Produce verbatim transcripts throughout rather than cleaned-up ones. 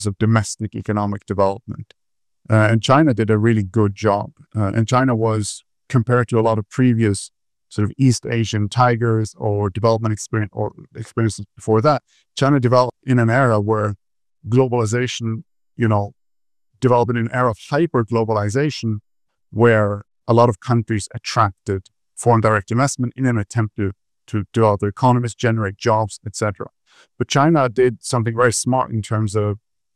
of domestic economic development. Uh, and China did a really good job. Uh, and China was, compared to a lot of previous sort of East Asian tigers or development experience or experiences before that, China developed in an era where globalization, you know, developed in an era of hyper globalization, where a lot of countries attracted foreign direct investment in an attempt to, to develop their economies, generate jobs, et cetera. But China did something very smart in terms of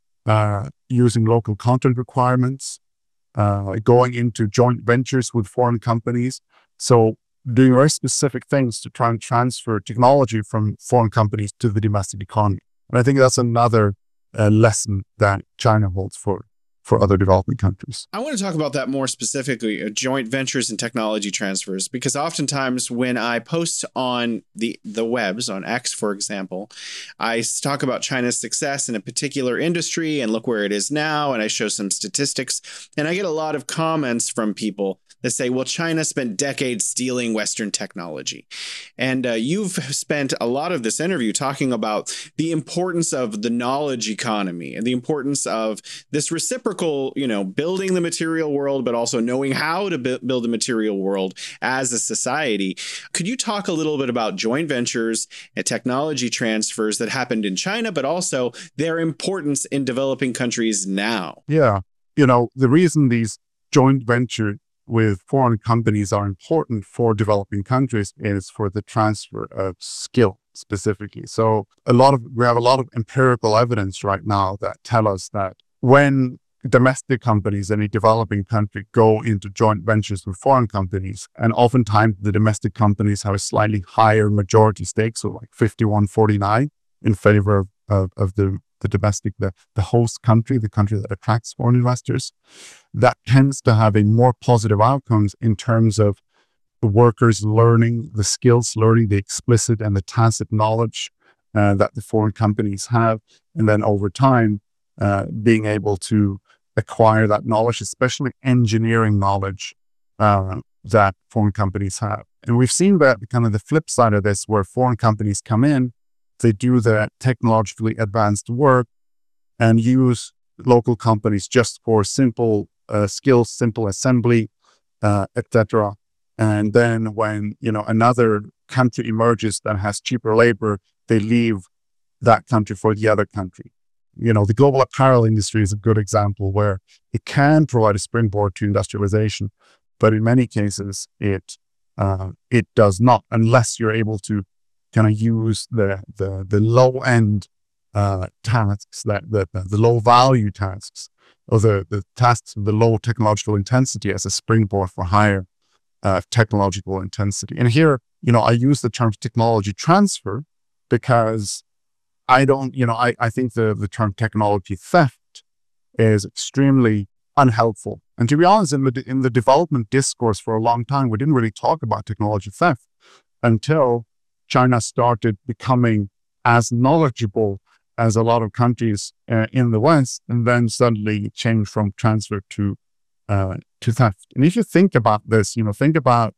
uh, using local content requirements, uh, going into joint ventures with foreign companies. So doing very specific things to try and transfer technology from foreign companies to the domestic economy. And I think that's another uh, lesson that China holds for for other developing countries. I want to talk about that more specifically, uh, joint ventures and technology transfers, because oftentimes when I post on the, the webs, on X, for example, I talk about China's success in a particular industry and look where it is now, and I show some statistics, and I get a lot of comments from people that say, well, China spent decades stealing Western technology. And uh, you've spent a lot of this interview talking about the importance of the knowledge economy and the importance of this reciprocal, you know, building the material world, but also knowing how to bu- build a material world as a society. Could you talk a little bit about joint ventures and technology transfers that happened in China, but also their importance in developing countries now? Yeah. You know, the reason these joint ventures with foreign companies are important for developing countries is for the transfer of skill specifically. So a lot of, we have a lot of empirical evidence right now that tell us that when domestic companies in a developing country go into joint ventures with foreign companies, and oftentimes the domestic companies have a slightly higher majority stake, so like fifty-one forty-nine in favor of, of, of the the domestic, the, the host country, the country that attracts foreign investors, that tends to have a more positive outcomes in terms of the workers learning the skills, learning the explicit and the tacit knowledge uh, that the foreign companies have. And then over time, uh, being able to acquire that knowledge, especially engineering knowledge uh, that foreign companies have. And we've seen that kind of the flip side of this, where foreign companies come in, they do the technologically advanced work and use local companies just for simple uh, skills, simple assembly, uh, et cetera. And then when, you know, another country emerges that has cheaper labor, they leave that country for the other country. You know, the global apparel industry is a good example where it can provide a springboard to industrialization, but in many cases it uh, it does not, unless you're able to kind of use the the the low end uh, tasks, that the, the the low value tasks, or the the tasks with the low technological intensity as a springboard for higher uh, technological intensity. And here, you know, I use the term technology transfer because I don't, you know, I I think the the term technology theft is extremely unhelpful. And to be honest, in the in the development discourse for a long time, we didn't really talk about technology theft until China started becoming as knowledgeable as a lot of countries uh, in the West, and then suddenly changed from transfer to uh, to theft. And if you think about this, you know, think about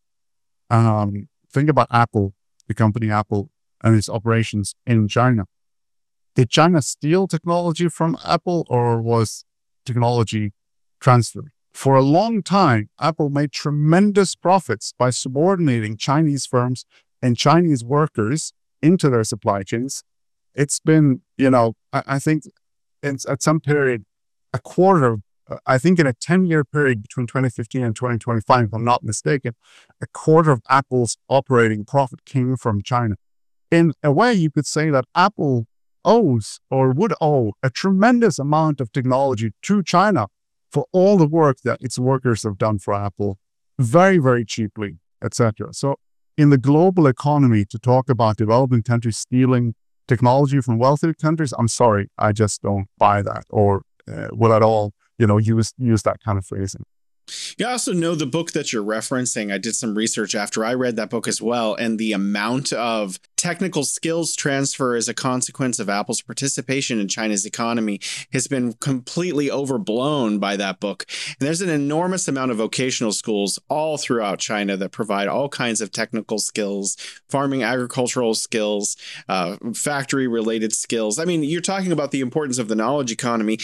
um, think about Apple, the company Apple, and its operations in China. Did China steal technology from Apple, or was technology transferred? For a long time, Apple made tremendous profits by subordinating Chinese firms and Chinese workers into their supply chains. It's been, you know, I, I think it's at some period, a quarter of, uh, I think in a ten-year period between twenty fifteen and twenty twenty-five, if I'm not mistaken, a quarter of Apple's operating profit came from China. In a way, you could say that Apple owes or would owe a tremendous amount of technology to China for all the work that its workers have done for Apple very, very cheaply, et cetera. So in the global economy, to talk about developing countries stealing technology from wealthy countries, I'm sorry, I just don't buy that, or uh, will at all, you know, use use that kind of phrasing. You also know the book that you're referencing. I did some research after I read that book as well, and the amount of technical skills transfer as a consequence of Apple's participation in China's economy has been completely overblown by that book. And there's an enormous amount of vocational schools all throughout China that provide all kinds of technical skills, farming, agricultural skills, uh, factory-related skills. I mean, you're talking about the importance of the knowledge economy.